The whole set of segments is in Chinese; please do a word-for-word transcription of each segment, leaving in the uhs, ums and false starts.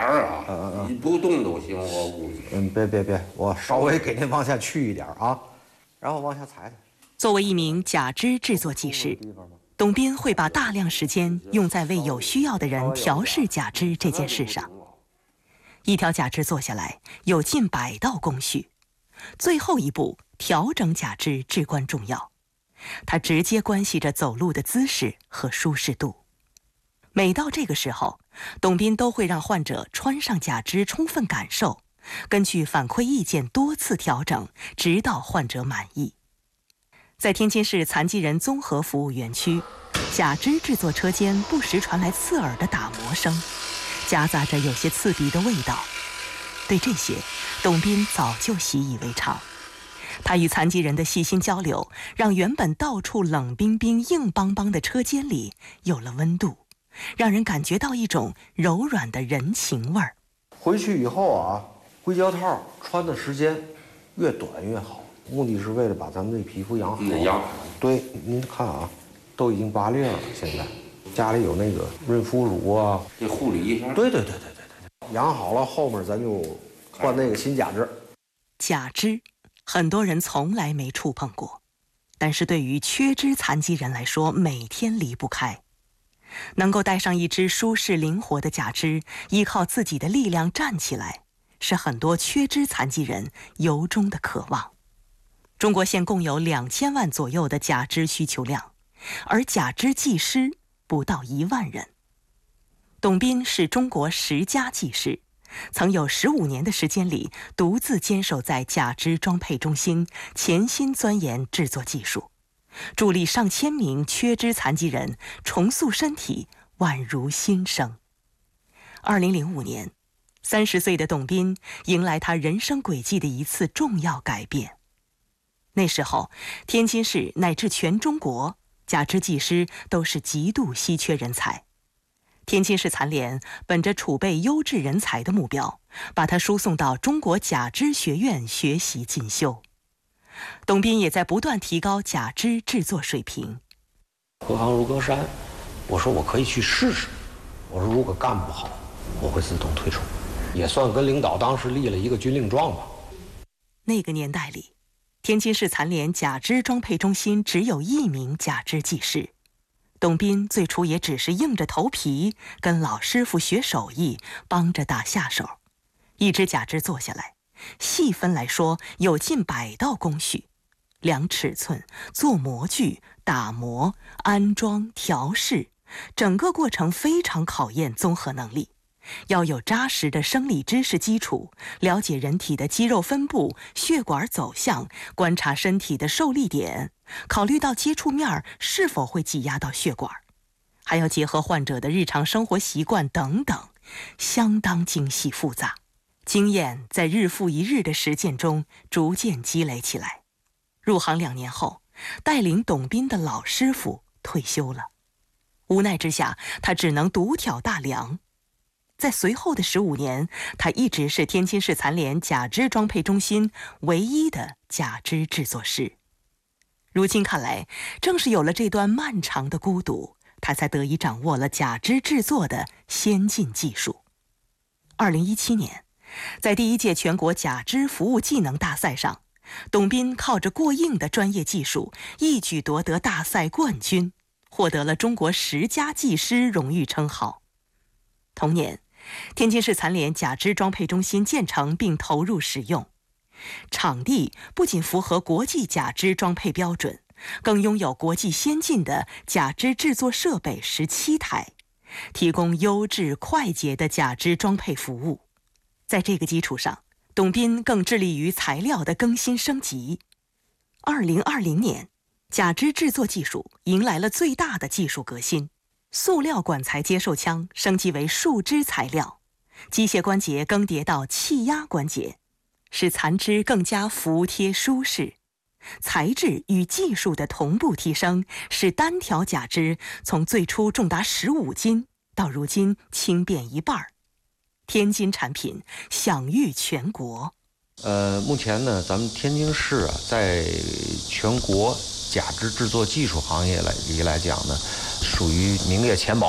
儿啊， 嗯嗯你不动都行，我估计。 嗯，别别别，我稍微给您往下去一点啊，然后往下裁裁。 作为一名假肢制作技师，董斌会把大量时间用在为有需要的人调试假肢这件事上。一条假肢做下来有近百道工序，最后一步调整假肢至关重要，它直接关系着走路的姿势和舒适度。每到这个时候，董斌都会让患者穿上假肢充分感受，根据反馈意见多次调整，直到患者满意。在天津市残疾人综合服务园区，假肢制作车间不时传来刺耳的打磨声，夹杂着有些刺鼻的味道。对这些，董斌早就习以为常。他与残疾人的细心交流，让原本到处冷冰冰、硬邦邦的车间里有了温度，让人感觉到一种柔软的人情味儿。 回去以后啊，硅胶套穿的时间越短越好，目的是为了把咱们这皮肤养好。 养好。 对，您看啊，都已经拔裂了，现在家里有那个润肤乳啊， 得护理一下。 对对对对对对，养好了后面咱就换那个新假肢。 假肢，很多人从来没触碰过，但是对于缺肢残疾人来说，每天离不开。能够戴上一只舒适灵活的假肢，依靠自己的力量站起来，是很多缺肢残疾人由衷的渴望。中国现共有两千万左右的假肢需求量，而假肢技师不到一万人。董斌是中国十佳技师，曾有十五年的时间里独自坚守在假肢装配中心，潜心钻研制作技术，助力上千名缺肢残疾人重塑身体，宛如新生。二零零五年，三十岁的董斌迎来他人生轨迹的一次重要改变。那时候，天津市乃至全中国假肢技师都是极度稀缺人才。天津市残联本着储备优质人才的目标，把他输送到中国假肢学院学习进修。董斌也在不断提高假肢制作水平。 隔行如隔山，我说我可以去试试，我说如果干不好，我会自动退出，也算跟领导当时立了一个军令状吧。 那个年代里，天津市残联假肢装配中心只有一名假肢技师。董斌最初也只是硬着头皮跟老师傅学手艺，帮着打下手。一只假肢做下来，细分来说有近百道工序，量尺寸、做模具、打磨、安装、调试，整个过程非常考验综合能力。要有扎实的生理知识基础，了解人体的肌肉分布、血管走向，观察身体的受力点，考虑到接触面是否会挤压到血管，还要结合患者的日常生活习惯等等，相当精细复杂。经验在日复一日的实践中逐渐积累起来。入行两年后，带领董斌的老师傅退休了，无奈之下，他只能独挑大梁。在随后的十五年，他一直是天津市残联假肢装配中心唯一的假肢制作师。如今看来，正是有了这段漫长的孤独，他才得以掌握了假肢制作的先进技术。二零一七年，在第一届全国假肢服务技能大赛上，董斌靠着过硬的专业技术，一举夺得大赛冠军，获得了中国十佳技师荣誉称号。同年，天津市残联假肢装配中心建成并投入使用，场地不仅符合国际假肢装配标准，更拥有国际先进的假肢制作设备十七台，提供优质快捷的假肢装配服务。在这个基础上，董斌更致力于材料的更新升级。二零二零年，假肢制作技术迎来了最大的技术革新。塑料管材接受腔升级为树脂材料，机械关节更迭到气压关节，使残肢更加服帖舒适。材质与技术的同步提升，使单条假肢从最初重达十五斤，到如今轻便一半。天津产品享誉全国。 呃，目前呢，咱们天津市啊，在全国假肢制作技术行业来里来讲呢，属于名列前茅吧。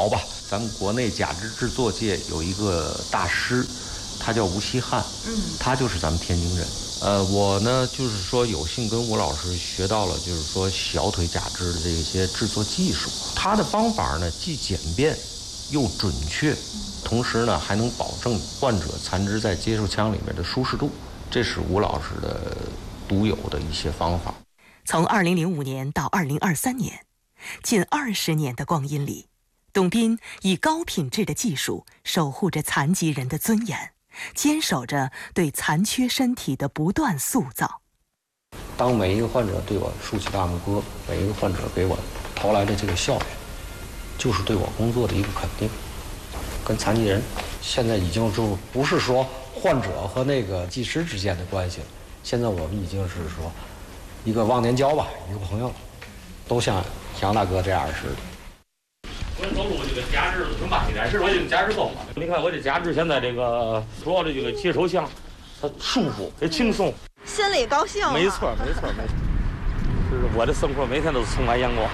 咱们国内假肢制作界有一个大师，他叫吴锡汉，嗯，他就是咱们天津人。呃，我呢就是说有幸跟吴老师学到了，就是说小腿假肢的这些制作技术。他的方法呢既简便又准确，同时呢还能保证患者残肢在接受腔里面的舒适度，这是吴老师的独有的一些方法。 从二零零五年到二零二三年，近二十年的光阴里，董斌以高品质的技术守护着残疾人的尊严，坚守着对残缺身体的不断塑造。 当每一个患者对我竖起大拇哥，每一个患者给我投来的这个笑脸，就是对我工作的一个肯定。跟残疾人现在已经就不是说患者和那个技师之间的关系了，现在我们已经是说一个忘年交吧，一个朋友，都像杨大哥这样似的。 我走路这个假肢挺慢一点，是我这个假肢够嘛？你看我这假肢现在这个主要的这个接手项，它舒服也轻松， 心里高兴。 没错，没错，没错。是我的生活每天都是充满阳光，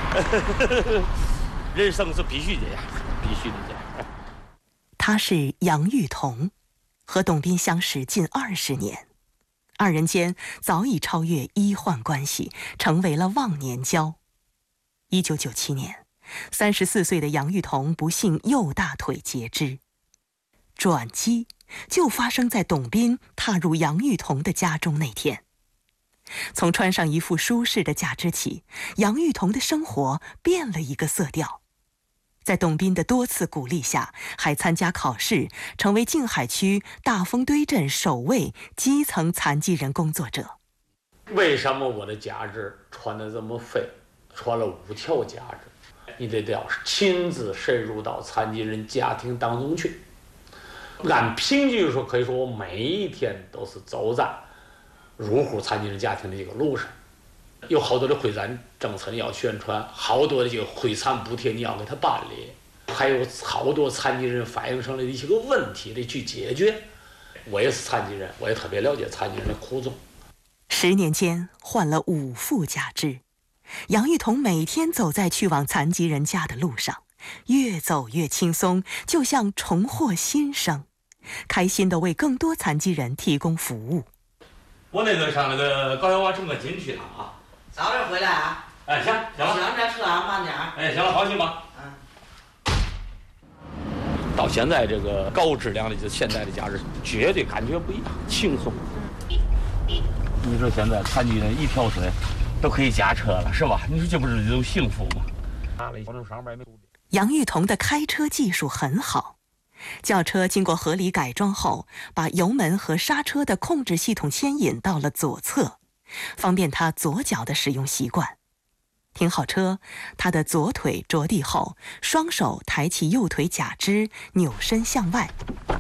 人生是必须这样，必须得这样。 他是杨玉彤，和董斌相识近二十年，二人间早已超越医患关系，成为了忘年交。一九九七年，三十四岁的杨玉彤不幸右大腿截肢，转机就发生在董斌踏入杨玉彤的家中那天。从穿上一副舒适的假肢起，杨玉彤的生活变了一个色调。在董斌的多次鼓励下，还参加考试，成为静海区大丰堆镇首位基层残疾人工作者。 为什么我的假肢穿得这么废？穿了五条假肢，你得要亲自深入到残疾人家庭当中去。按平均说，可以说我每一天都是走在入户残疾人家庭的这个路上。有好多的会展政策你要宣传，好多的这个会残补贴你要给他办理，还有好多残疾人反映上来的一些个问题得去解决。我也是残疾人，我也特别了解残疾人的苦衷。 十年间换了五副假肢，杨玉彤每天走在去往残疾人家的路上，越走越轻松，就像重获新生，开心地为更多残疾人提供服务。 我那个上那个高校湾乘个景去趟啊。 早点回来啊！ 哎，行，行了。 小点车啊，慢点。 哎，行了，放心吧。嗯。到现在这个高质量的这现在的假肢，绝对感觉不一样，轻松。你说现在残疾人一条腿都可以驾车了，是吧？你说这不是这种幸福吗？ 杨玉彤的开车技术很好，轿车经过合理改装后，把油门和刹车的控制系统牵引到了左侧，方便他左脚的使用习惯。停好车，他的左腿着地后，双手抬起右腿假肢，扭身向外。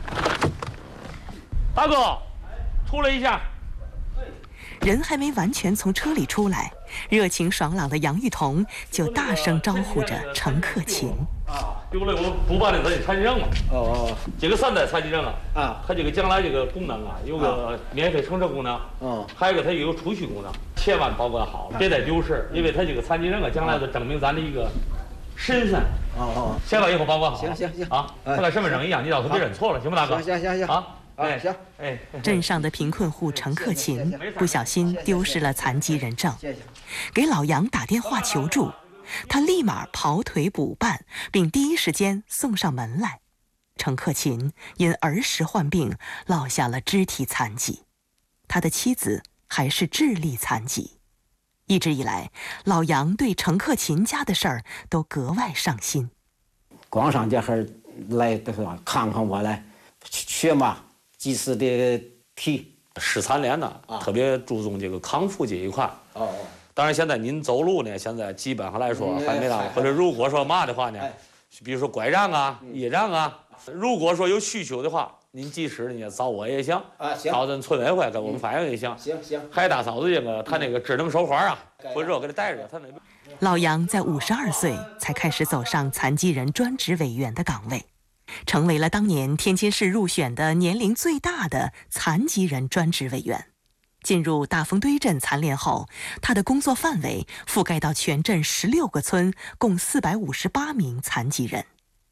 大哥，出来一下。 人还没完全从车里出来，热情爽朗的杨玉彤就大声招呼着陈克勤。 啊，丢了我补办的这残疾证嘛。哦哦。这个三代残疾证啊，啊，它这个将来这个功能啊，有个免费乘车功能，嗯，还有一个它有储蓄功能，千万保管好，别再丢失，因为它这个残疾证啊，将来就证明咱的一个身份。哦哦。千万以后保管好。 行行行。啊， 它跟身份证一样，你到时候别认错了，行不，大哥？ 行行行。啊。 哎，行，哎， 镇上的贫困户陈克勤不小心丢失了残疾人证，给老杨打电话求助，他立马跑腿补办，并第一时间送上门来。陈克勤因儿时患病落下了肢体残疾，他的妻子还是智力残疾。一直以来，老杨对陈克勤家的事儿都格外上心。 光上这儿来的话，看看我来，学嘛。及时的提， 市残联呢、啊、特别注重这个康复这一块。哦哦。当然，现在您走路呢，现在基本上来说还没到。或者如果说嘛的话呢，比如说拐杖啊、倚杖啊，如果说有需求的话，您及时你找我也行。啊，行。找咱村委会跟我们反映也行。行行。还大嫂子这个他那个智能手环啊，或者我给他带着他那个。 老杨在五十二岁才开始走上残疾人专职委员的岗位。成为了当年天津市入选的年龄最大的残疾人专职委员。进入大丰堆镇残联后，他的工作范围覆盖到全镇十六个村，共四百五十八名残疾人。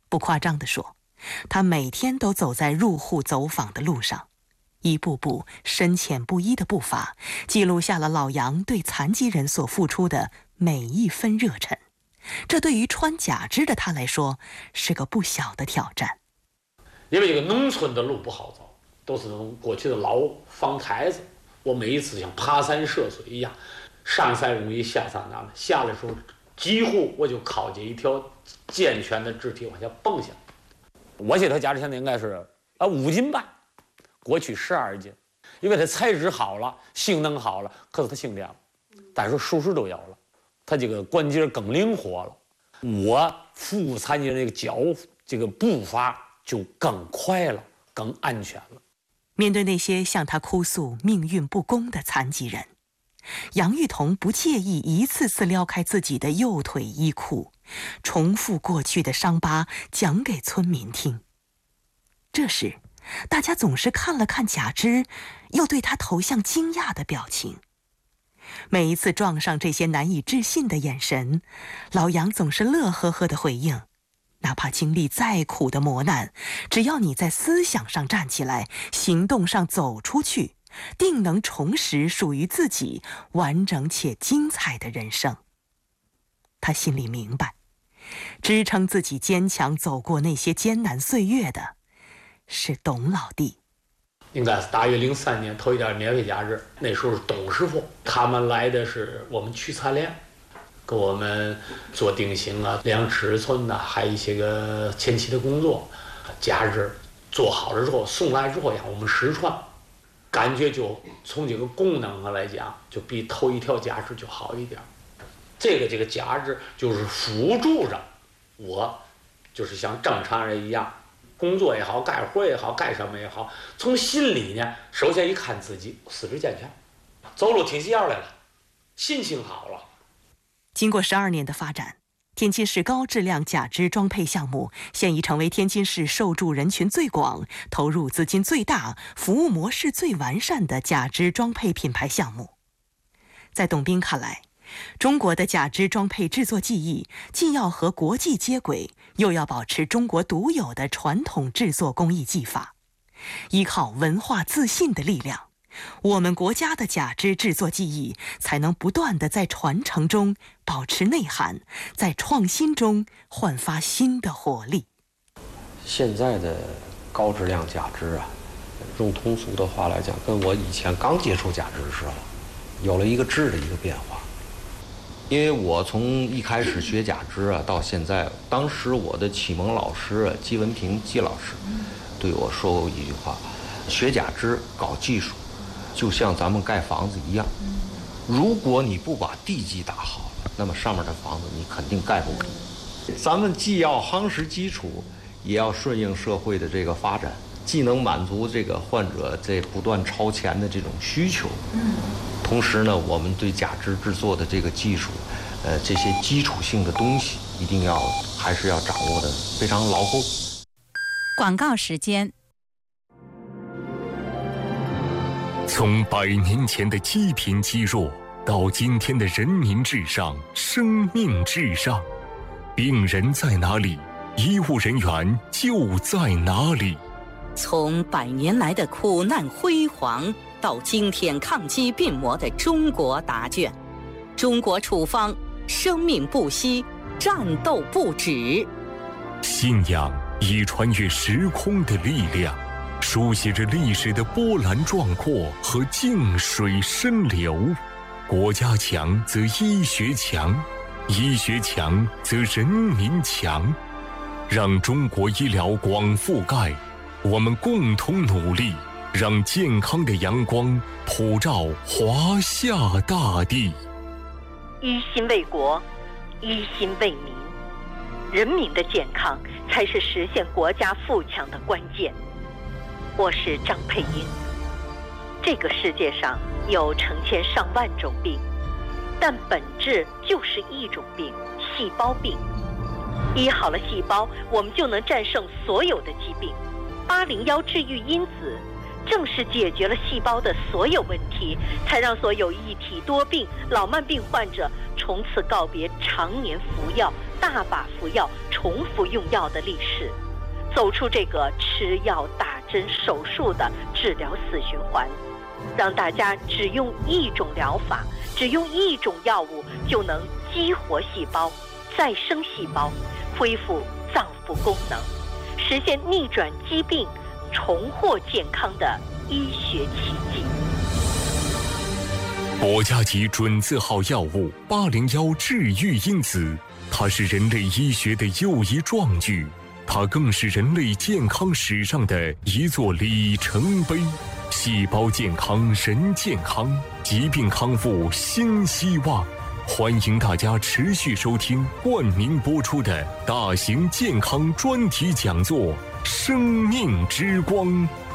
不夸张地说，他每天都走在入户走访的路上，一步步深浅不一的步伐，记录下了老杨对残疾人所付出的每一分热忱。这对于穿假肢的他来说，是个不小的挑战。 因为这个农村的路不好走，都是那种过去的老方台子。我每一次像爬山涉水一样，上山容易下山难，下来的时候几乎我就靠着一条健全的肢体往下蹦下。我这条假肢现在应该是啊五斤半，过去十二斤，因为它材质好了，性能好了，可是它轻点了，但是舒适都有了，它这个关节更灵活了，我服务残疾人这个脚这个步伐就更快了，更安全了。 面对那些向他哭诉命运不公的残疾人，杨玉彤不介意一次次撩开自己的右腿衣裤，重复过去的伤疤讲给村民听。这时，大家总是看了看假肢，又对他投向惊讶的表情。每一次撞上这些难以置信的眼神，老杨总是乐呵呵地回应，哪怕经历再苦的磨难，只要你在思想上站起来，行动上走出去，定能重拾属于自己完整且精彩的人生。他心里明白，支撑自己坚强走过那些艰难岁月的是董老弟。 应该是大约零三年头一点免费假肢，那时候是董师傅他们来的是我们去残联，给我们做定型啊、量尺寸呐、啊，还有一些个前期的工作。假肢做好了之后送来之后让我们实穿，感觉就从这个功能上来讲，就比头一条假肢就好一点。这个这个假肢就是辅助着我，就是像正常人一样，工作也好，干活也好，干什么也好，从心里呢，首先一看自己四肢健全，走路挺起腰来了，心情好了。 经过十二年的发展，天津市高质量假肢装配项目现已成为天津市受助人群最广、投入资金最大、服务模式最完善的假肢装配品牌项目。在董斌看来，中国的假肢装配制作技艺既要和国际接轨，又要保持中国独有的传统制作工艺技法。依靠文化自信的力量，我们国家的假肢制作技艺才能不断地在传承中保持内涵，在创新中焕发新的活力。 现在的高质量假肢啊，用通俗的话来讲，跟我以前刚接触假肢的时候有了一个质的一个变化。因为我从一开始学假肢啊到现在，当时我的启蒙老师啊季文平季老师对我说过一句话：学假肢搞技术就像咱们盖房子一样，如果你不把地基打好了，那么上面的房子你肯定盖不稳。咱们既要夯实基础，也要顺应社会的这个发展，既能满足这个患者这不断超前的这种需求，同时呢，我们对假肢制作的这个技术，呃，这些基础性的东西一定要还是要掌握的非常牢固。 广告时间。 从百年前的积贫积弱，到今天的人民至上、生命至上，病人在哪里，医务人员就在哪里。 从百年来的苦难辉煌，到今天抗击病魔的中国答卷，中国处方，生命不息，战斗不止。 信仰以穿越时空的力量，书写着历史的波澜壮阔和静水深流。国家强则医学强，医学强则人民强。让中国医疗广覆盖，我们共同努力，让健康的阳光普照华夏大地。 一心为国，一心为民，人民的健康才是实现国家富强的关键。我是张佩英。这个世界上有成千上万种病，但本质就是一种病——细胞病。医好了细胞，我们就能战胜所有的疾病。八零幺治愈因子正是解决了细胞的所有问题，才让所有一体多病、老慢病患者从此告别常年服药、大把服药、 重复用药的历史，走出这个吃药打针手术的治疗死循环，让大家只用一种疗法，只用一种药物就能激活细胞、再生细胞，恢复脏腑功能，实现逆转疾病、重获健康的医学奇迹。 国家级准字号药物八零幺治愈因子，它是人类医学的又一壮举，它更是人类健康史上的一座里程碑。细胞健康人健康，疾病康复新希望。欢迎大家持续收听冠名播出的大型健康专题讲座《生命之光》。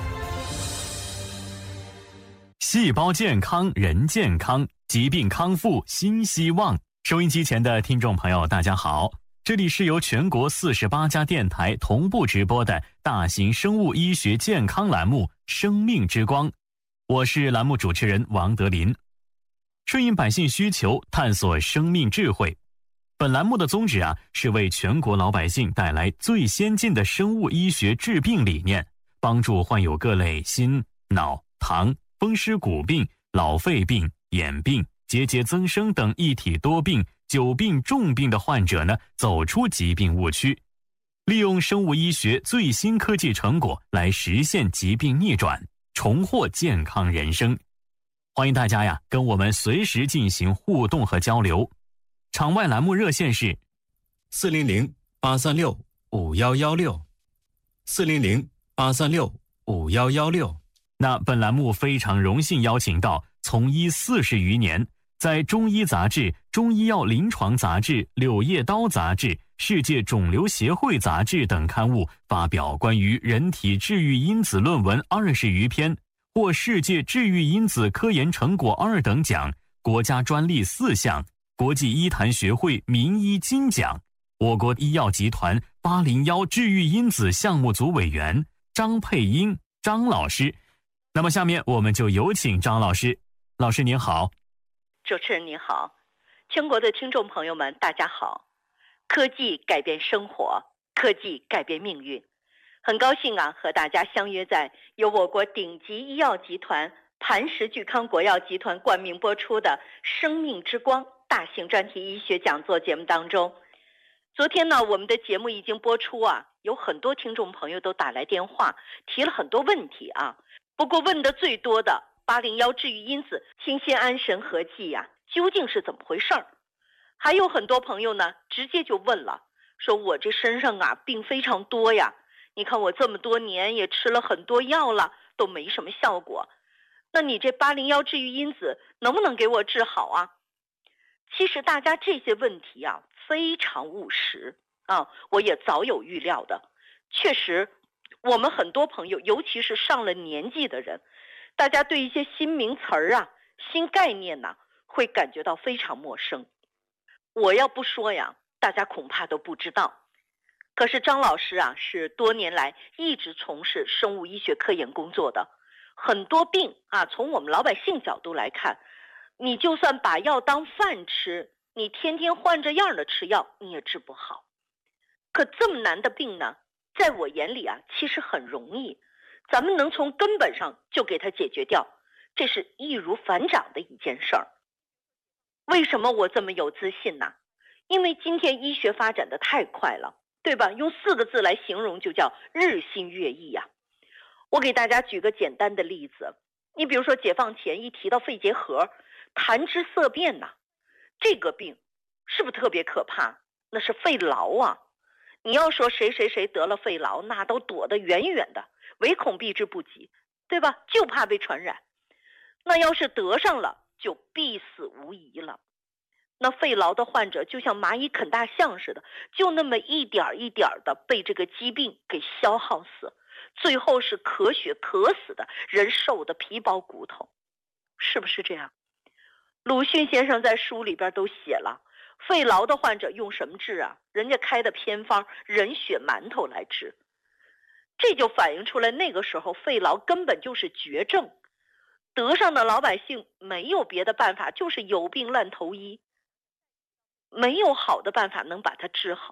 细胞健康人健康，疾病康复新希望。收音机前的听众朋友大家好，这里是由全国四十八家电台同步直播的大型生物医学健康栏目《生命之光》，我是栏目主持人王德林。顺应百姓需求，探索生命智慧。本栏目的宗旨啊，是为全国老百姓带来最先进的生物医学治病理念，帮助患有各类心、脑、糖、风湿骨病、老肺病、眼病、结节增生等一体多病、久病重病的患者呢，走出疾病误区，利用生物医学最新科技成果来实现疾病逆转，重获健康人生。欢迎大家呀，跟我们随时进行互动和交流。场外栏目热线是四零零八三六五幺幺六，四零零八三六五幺幺六。 那本栏目非常荣幸邀请到从医四十余年，在中医杂志、中医药临床杂志、柳叶刀杂志、世界肿瘤协会杂志等刊物发表关于人体治愈因子论文二十余篇，获世界治愈因子科研成果二等奖、国家专利四项、国际医坛学会名医金奖。我国医药集团八零幺治愈因子项目组委员张佩英张老师。那么下面我们就有请张老师。老师您好。 主持人您好，全国的听众朋友们大家好。科技改变生活，科技改变命运。很高兴啊，和大家相约在由我国顶级医药集团磐石聚康国药集团冠名播出的《生命之光》大型专题医学讲座节目当中。昨天呢，我们的节目已经播出啊，有很多听众朋友都打来电话，提了很多问题啊。不过问的最多的八零幺治愈因子清心安神和剂呀、啊，究竟是怎么回事儿？还有很多朋友呢，直接就问了，说我这身上啊病非常多呀，你看我这么多年也吃了很多药了，都没什么效果。那你这八零幺治愈因子能不能给我治好啊？其实大家这些问题啊非常务实啊，我也早有预料的。确实，我们很多朋友，尤其是上了年纪的人，大家对一些新名词儿啊、新概念呢、啊，会感觉到非常陌生。我要不说呀，大家恐怕都不知道。可是张老师啊，是多年来一直从事生物医学科研工作的，很多病啊，从我们老百姓角度来看，你就算把药当饭吃，你天天换着样的吃药，你也治不好。可这么难的病呢，在我眼里啊，其实很容易，咱们能从根本上就给它解决掉，这是易如反掌的一件事儿。为什么我这么有自信呢？因为今天医学发展的太快了，对吧？用四个字来形容就叫日新月异呀、啊。我给大家举个简单的例子，你比如说解放前一提到肺结核、谈之色变呐、啊，这个病是不是特别可怕？那是肺痨啊。你要说谁谁谁得了肺痨，那都躲得远远的，唯恐避之不及，对吧？就怕被传染。那要是得上了，就必死无疑了。那肺痨的患者就像蚂蚁啃大象似的，就那么一点一点的被这个疾病给消耗死，最后是咳血咳死的，人瘦的皮包骨头，是不是这样？鲁迅先生在书里边都写了，肺痨的患者用什么治啊？人家开的偏方人血馒头来治，这就反映出来那个时候肺痨根本就是绝症，得上的老百姓没有别的办法，就是有病乱投医，没有好的办法能把它治好，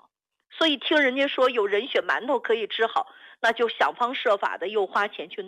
所以听人家说有人血馒头可以治好，那就想方设法的又花钱去弄。